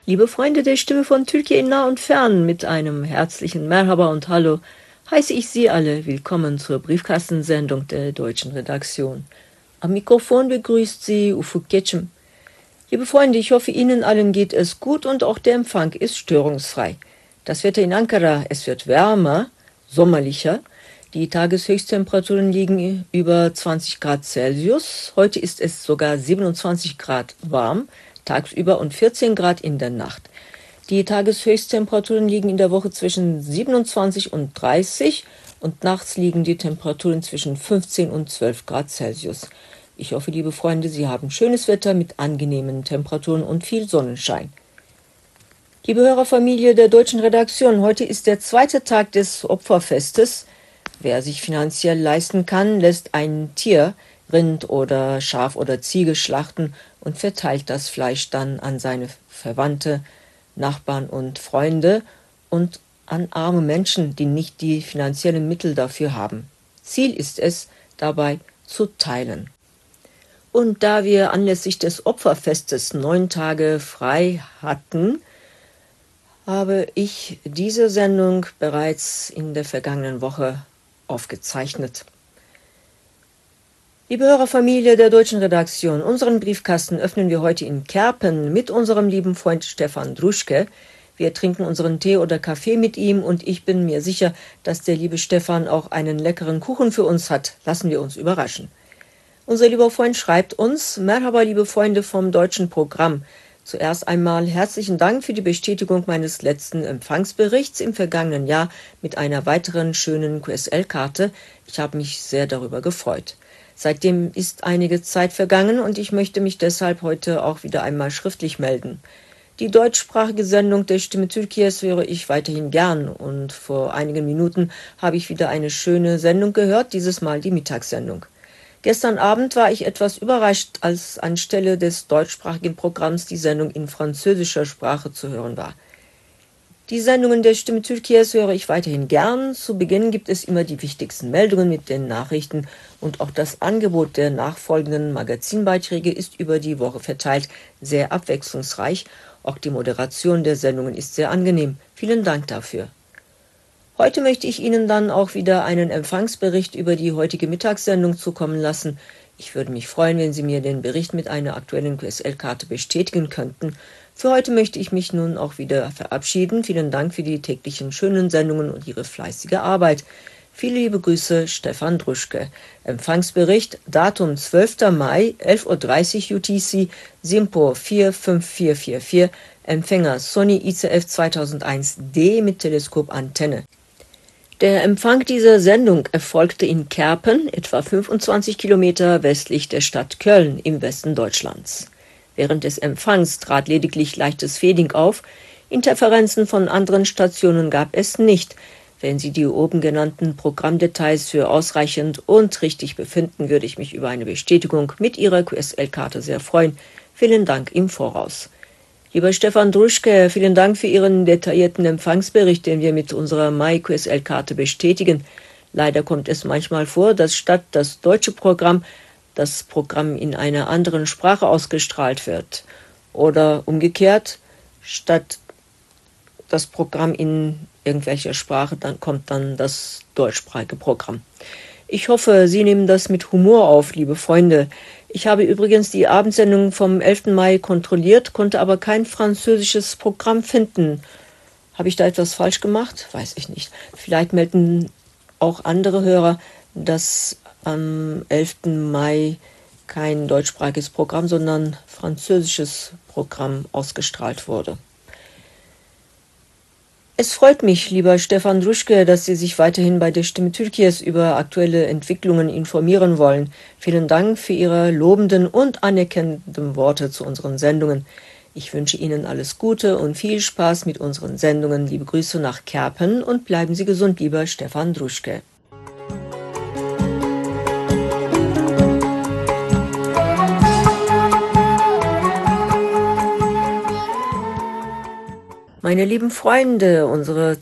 Liebe Freunde der Stimme von Türkei in nah und fern, mit einem herzlichen Merhaba und Hallo heiße ich Sie alle willkommen zur Briefkastensendung der deutschen Redaktion. Am Mikrofon begrüßt Sie Ufuk Geçim. Liebe Freunde, ich hoffe, Ihnen allen geht es gut und auch der Empfang ist störungsfrei. Das Wetter in Ankara, es wird wärmer, sommerlicher. Die Tageshöchsttemperaturen liegen über 20 Grad Celsius. Heute ist es sogar 27 Grad warm, tagsüber und 14 Grad in der Nacht. Die Tageshöchsttemperaturen liegen in der Woche zwischen 27 und 30 und nachts liegen die Temperaturen zwischen 15 und 12 Grad Celsius. Ich hoffe, liebe Freunde, Sie haben schönes Wetter mit angenehmen Temperaturen und viel Sonnenschein. Liebe Hörerfamilie der deutschen Redaktion, heute ist der zweite Tag des Opferfestes. Wer sich finanziell leisten kann, lässt ein Tier, Rind oder Schaf oder Ziege schlachten und verteilt das Fleisch dann an seine Verwandte, Nachbarn und Freunde und an arme Menschen, die nicht die finanziellen Mittel dafür haben. Ziel ist es, dabei zu teilen. Und da wir anlässlich des Opferfestes 9 Tage frei hatten, habe ich diese Sendung bereits in der vergangenen Woche aufgezeichnet. Liebe Hörerfamilie der deutschen Redaktion, unseren Briefkasten öffnen wir heute in Kerpen mit unserem lieben Freund Stefan Druschke. Wir trinken unseren Tee oder Kaffee mit ihm und ich bin mir sicher, dass der liebe Stefan auch einen leckeren Kuchen für uns hat. Lassen wir uns überraschen. Unser lieber Freund schreibt uns: Merhaba, liebe Freunde vom deutschen Programm. Zuerst einmal herzlichen Dank für die Bestätigung meines letzten Empfangsberichts im vergangenen Jahr mit einer weiteren schönen QSL-Karte. Ich habe mich sehr darüber gefreut. Seitdem ist einige Zeit vergangen und ich möchte mich deshalb heute auch wieder einmal schriftlich melden. Die deutschsprachige Sendung der Stimme Türkiye's höre ich weiterhin gern und vor einigen Minuten habe ich wieder eine schöne Sendung gehört, dieses Mal die Mittagssendung. Gestern Abend war ich etwas überrascht, als anstelle des deutschsprachigen Programms die Sendung in französischer Sprache zu hören war. Die Sendungen der Stimme Türkiye's höre ich weiterhin gern. Zu Beginn gibt es immer die wichtigsten Meldungen mit den Nachrichten und auch das Angebot der nachfolgenden Magazinbeiträge ist über die Woche verteilt sehr abwechslungsreich. Auch die Moderation der Sendungen ist sehr angenehm. Vielen Dank dafür. Heute möchte ich Ihnen dann auch wieder einen Empfangsbericht über die heutige Mittagssendung zukommen lassen. Ich würde mich freuen, wenn Sie mir den Bericht mit einer aktuellen QSL-Karte bestätigen könnten. Für heute möchte ich mich nun auch wieder verabschieden. Vielen Dank für die täglichen schönen Sendungen und Ihre fleißige Arbeit. Viele liebe Grüße, Stefan Druschke. Empfangsbericht, Datum 12. Mai, 11:30 Uhr UTC, SIMPO 45444, Empfänger Sony ICF 2001D mit Teleskopantenne. Der Empfang dieser Sendung erfolgte in Kerpen, etwa 25 Kilometer westlich der Stadt Köln im Westen Deutschlands. Während des Empfangs trat lediglich leichtes Fading auf. Interferenzen von anderen Stationen gab es nicht. Wenn Sie die oben genannten Programmdetails für ausreichend und richtig befinden, würde ich mich über eine Bestätigung mit Ihrer QSL-Karte sehr freuen. Vielen Dank im Voraus. Lieber Stefan Druschke, vielen Dank für Ihren detaillierten Empfangsbericht, den wir mit unserer MyQSL-Karte bestätigen. Leider kommt es manchmal vor, dass statt das deutsche Programm das Programm in einer anderen Sprache ausgestrahlt wird. Oder umgekehrt, statt das Programm in irgendwelcher Sprache, dann kommt dann das deutschsprachige Programm. Ich hoffe, Sie nehmen das mit Humor auf, liebe Freunde. Ich habe übrigens die Abendsendung vom 11. Mai kontrolliert, konnte aber kein französisches Programm finden. Habe ich da etwas falsch gemacht? Weiß ich nicht. Vielleicht melden auch andere Hörer, dass am 11. Mai kein deutschsprachiges Programm, sondern französisches Programm ausgestrahlt wurde. Es freut mich, lieber Stefan Druschke, dass Sie sich weiterhin bei der Stimme Türkiye's über aktuelle Entwicklungen informieren wollen. Vielen Dank für Ihre lobenden und anerkennenden Worte zu unseren Sendungen. Ich wünsche Ihnen alles Gute und viel Spaß mit unseren Sendungen. Liebe Grüße nach Kerpen und bleiben Sie gesund, lieber Stefan Druschke. Meine lieben Freunde, unsere